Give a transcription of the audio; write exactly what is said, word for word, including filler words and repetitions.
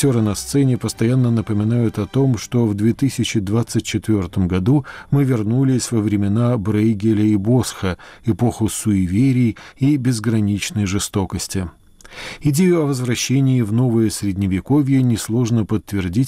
Актеры на сцене постоянно напоминают о том, что в две тысячи двадцать четвёртом году мы вернулись во времена Брейгеля и Босха, эпоху суеверий и безграничной жестокости. Идею о возвращении в новое Средневековье несложно подтвердить